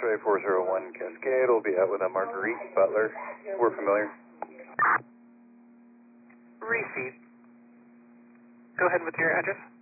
Expressway 401 Cascade will be out with a Marguerite Butler. We're familiar. Receipt. Go ahead with your address.